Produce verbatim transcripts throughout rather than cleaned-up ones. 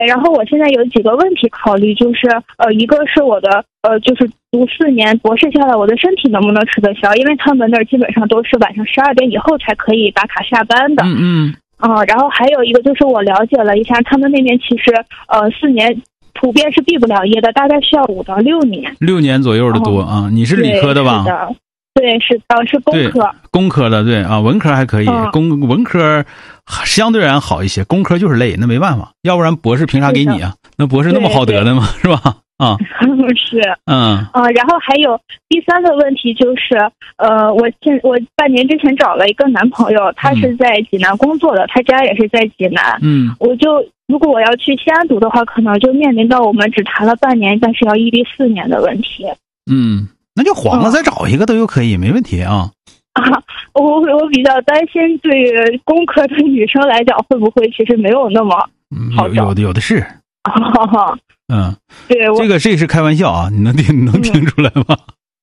然后我现在有几个问题考虑，就是呃，一个是我的呃，就是读四年博士下来，我的身体能不能吃得消？因为他们那儿基本上都是晚上十二点以后才可以打卡下班的。 嗯嗯。 啊、呃，然后还有一个就是我了解了一下，他们那边其实呃四年普遍是毕不了业的，大概需要五到六年。 六年左右的多、哦、啊！你是理科的吧？ 是的，对，是的，是工科。 工科的，对啊，文科还可以，嗯、工文科相对而言好一些，工科就是累，那没办法，要不然博士凭啥给你啊？那博士那么好得的吗？是吧？啊， 是， 嗯啊、呃，然后还有第三个问题就是，呃，我现我半年之前找了一个男朋友，他是在济南工作的，嗯、他家也是在济南， 嗯， 我就如果我要去西安读的话，可能就面临到我们只谈了半年，但是要异地四年的问题。 嗯，那就黄了再找一个都又可以，嗯、没问题啊。 啊，我我比较担心，对于工科的女生来讲，会不会其实没有那么好找？ 有有的有的是。 啊嗯， 对， 这个这个是开玩笑啊，你能听你能听出来吗？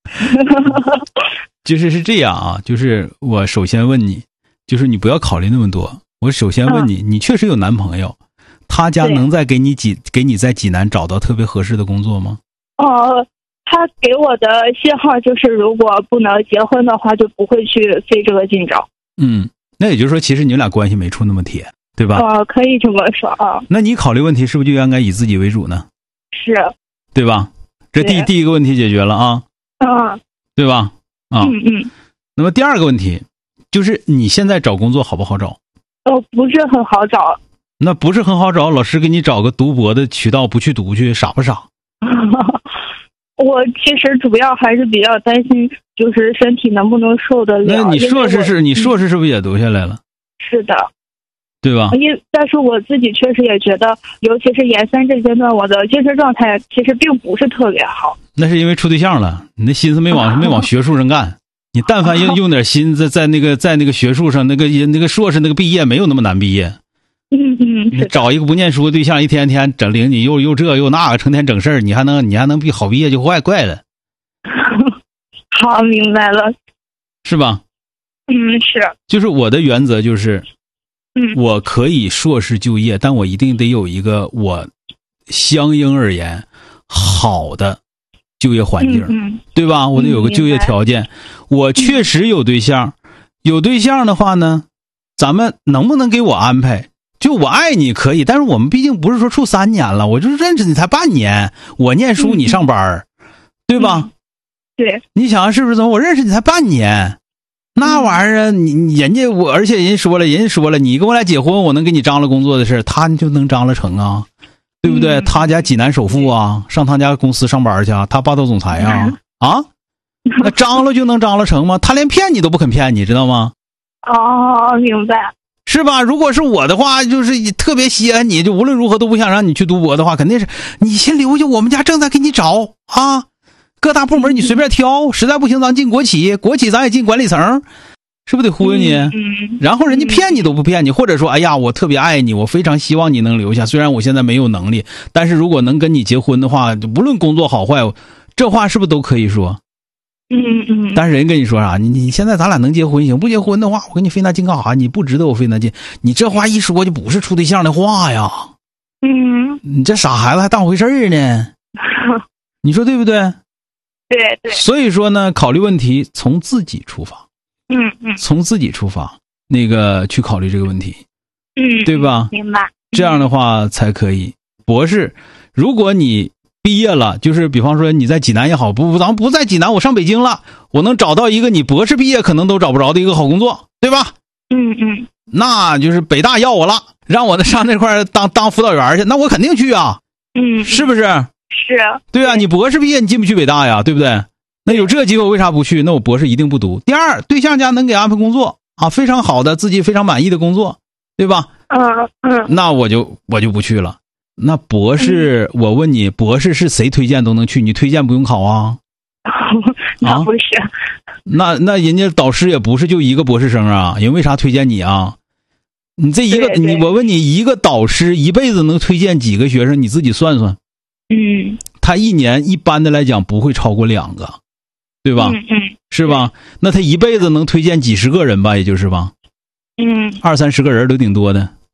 就是是这样啊，就是我首先问你，就是你不要考虑那么多。我首先问你，嗯、你确实有男朋友，他家能再给你济给你在济南找到特别合适的工作吗？ 哦，他给我的信号就是，如果不能结婚的话，就不会去费这个劲找。 嗯，那也就是说，其实你们俩关系没处那么铁，对吧？ 哦，可以这么说啊。 那你考虑问题是不是就应该以自己为主呢？ 是， 对吧？这第第一个问题解决了啊， 啊， 对吧？啊， 嗯嗯。 那么第二个问题就是你现在找工作好不好找？ 哦，不是很好找。 那不是很好找，老师给你找个读博的渠道，不去读去，傻不傻？ 我其实主要还是比较担心，就是身体能不能受得了。 那你硕士是你硕士是不是也读下来了？ 是的。 对吧？ 因但是我自己确实也觉得，尤其是研三这阶段，我的精神状态其实并不是特别好。 那是因为处对象了，你那心思没往、啊、没往学术上干。你但凡用用点心在在那个在那个学术上，那个那个硕士那个毕业没有那么难毕业。 嗯嗯。 你找一个不念书的对象，一天天整领你又又这又那个，成天整事儿，你还能你还能毕好毕业就怪怪的。 好，明白了。 是吧？ 嗯，是。 就是我的原则就是。 嗯， 我可以硕士就业，但我一定得有一个我相应而言好的就业环境， 嗯嗯、 对吧？我得有个就业条件。嗯、我确实有对象，有对象的话呢，咱们能不能给我安排？就我爱你可以，但是我们毕竟不是说处三年了，我就认识你才半年，我念书你上班，嗯、对吧、 嗯？对， 你想想是不是？怎么我认识你才半年？那玩意儿，你人家我，而且人家说了，人家说了，你跟我俩结婚，我能给你张罗工作的事，他就能张罗成啊，对不对？嗯、他家济南首富啊，上他家公司上班去，他霸道总裁啊，啊，那张罗就能张罗成吗？他连骗你都不肯骗你，知道吗？ 哦，明白， 是吧？如果是我的话，就是特别稀罕你，就无论如何都不想让你去读博的话，肯定是你先留下，我们家正在给你找啊。各大部门你随便挑，实在不行咱进国企，国企咱也进管理层，是不是得忽悠你？ 嗯嗯、 然后人家骗你都不骗你，或者说，哎呀，我特别爱你，我非常希望你能留下，虽然我现在没有能力，但是如果能跟你结婚的话，无论工作好坏，这话是不是都可以说？ 嗯嗯。 但是人跟你说啥？你你现在咱俩能结婚行，不结婚的话，我跟你费那劲干啥？你不值得我费那劲。你这话一说就不是处对象的话呀。 嗯。 你这傻孩子还当回事呢？你说对不对？ 对对， 所以说呢，考虑问题从自己出发， 嗯嗯， 从自己出发，那个去考虑这个问题， 嗯， 对吧？ 明白。 这样的话才可以。博士，如果你毕业了，就是比方说你在济南也好，不，咱不在济南，我上北京了，我能找到一个你博士毕业可能都找不着的一个好工作，对吧？ 嗯嗯， 那就是北大要我了，让我上那块当当辅导员去，那我肯定去啊， 嗯， 是不是？ 是， 对啊，你博士毕业你进不去北大呀，对不对？那有这机会为啥不去？那我博士一定不读。第二，对象家能给安排工作啊，非常好的自己非常满意的工作，对吧？ 嗯嗯， 那我就我就不去了。那博士，嗯、我问你，博士是谁推荐都能去？你推荐不用考啊？ 那不是。 啊、那那人家导师也不是就一个博士生啊，人为啥推荐你啊？你这一个你我问你，一个导师一辈子能推荐几个学生？你自己算算。 嗯， 他一年一般的来讲不会超过两个，对吧？ 嗯嗯， 是吧？那他一辈子能推荐几十个人吧，也就是吧？ 嗯， 二三十个人都挺多的，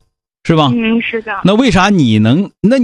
是吧？ 嗯，是的。 那为啥你能那？